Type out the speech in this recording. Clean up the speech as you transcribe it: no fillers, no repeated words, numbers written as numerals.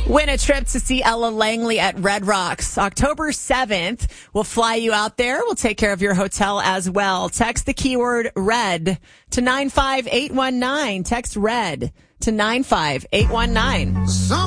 Win a trip to see Ella Langley at Red Rocks. October 7th. We'll fly you out there. We'll take care of your hotel as well. Text the keyword RED to 95819. Text RED to 95819.